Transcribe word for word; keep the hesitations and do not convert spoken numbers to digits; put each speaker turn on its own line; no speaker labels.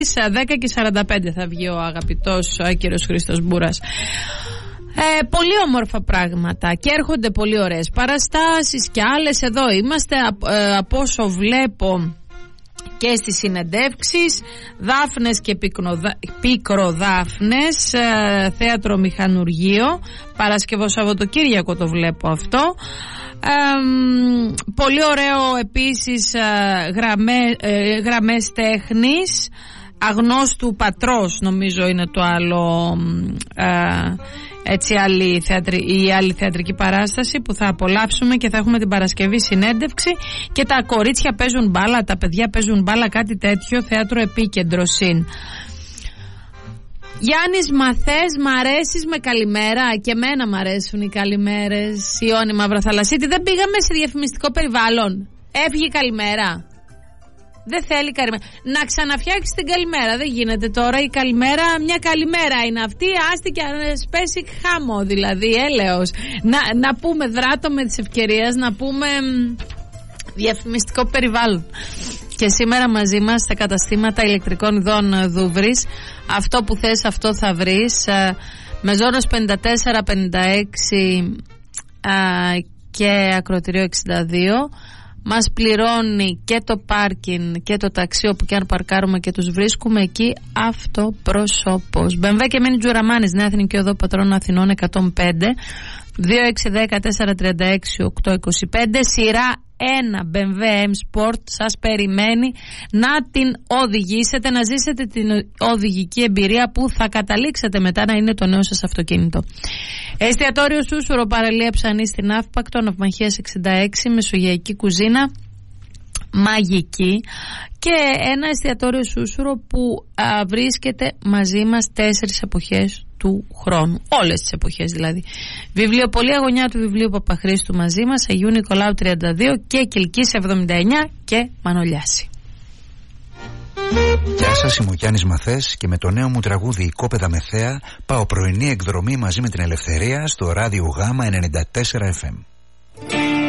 δέκα και σαράντα πέντε θα βγει ο αγαπητός κύριος Χρήστος Μπούρας. Ε, πολύ όμορφα πράγματα και έρχονται πολύ ωραίες παραστάσεις και άλλες. Εδώ είμαστε ε, από όσο βλέπω και στις συνεντεύξεις, Δάφνες και πυκνοδα... πικροδάφνες, ε, θέατρο Μηχανουργείο, Παρασκευό Σαββατοκύριακο το βλέπω αυτό. Ε, πολύ ωραίο επίσης, ε, γραμμέ, ε, γραμμές τέχνης, Αγνώστου Πατρός νομίζω είναι το άλλο, ε, έτσι άλλη θεατρι... η άλλη θεατρική παράσταση που θα απολαύσουμε και θα έχουμε την Παρασκευή συνέντευξη. Και τα κορίτσια παίζουν μπάλα, τα παιδιά παίζουν μπάλα, κάτι τέτοιο, θέατρο Επίκεντρο συν. Γιάννης Μαθές, μ' αρέσεις με καλημέρα. Και εμένα μ' αρέσουν οι καλημέρες. Ιώνη Μαυροθαλασσίτη, δεν πήγαμε σε διαφημιστικό περιβάλλον. Έφυγε καλημέρα. Δεν θέλει καλημέρα. Να ξαναφτιάξει την καλημέρα. Δεν γίνεται τώρα η καλημέρα. Μια καλημέρα είναι αυτή. Άστη και σπέσει χάμο, δηλαδή, έλεος. Να, να πούμε δράτω με τις ευκαιρίες, να πούμε διαφημιστικό περιβάλλον. Και σήμερα μαζί μας στα καταστήματα ηλεκτρικών ειδών Δούβρης, αυτό που θες αυτό θα βρεις. Μεζόνος πενήντα τέσσερα πενήντα έξι και Ακροτηρίο εξήντα δύο. Μας πληρώνει και το πάρκιν και το ταξί, όπου και αν παρκάρουμε και τους βρίσκουμε εκεί αυτοπροσώπως. Μπεμβέ και Μένει Τζουραμάνης, Νέα Εθνική Οδό Πατρών Αθηνών εκατόν πέντε, δύο έξι ένα μηδέν τέσσερα τρία έξι οκτώ είκοσι πέντε. Σειρά ένα μπεμβέ M Sport σας περιμένει να την οδηγήσετε, να ζήσετε την οδηγική εμπειρία που θα καταλήξετε μετά να είναι το νέο σας αυτοκίνητο. Εστιατόριο Σούσουρο, παραλία Ψανή στην Αύπακτο, Ναυμαχίας εξήντα έξι, μεσογειακή κουζίνα μαγική. Και ένα εστιατόριο Σούσουρο που α, βρίσκεται μαζί μας τέσσερις εποχές του χρόνου, όλες τις εποχές δηλαδή. Βιβλιοπωλεία Γωνιά του Βιβλίου Παπαχρήστου μαζί μας, Αγίου Νικολάου τριάντα δύο και Κιλκής εβδομήντα εννιά και Μανολιάση.
Γεια σας, είμαι ο Γιάννης Μαθές και με το νέο μου τραγούδι «Οικόπεδα με θέα» πάω πρωινή εκδρομή μαζί με την Ελευθερία στο ράδιο Γάμα ενενήντα τέσσερα εφ εμ.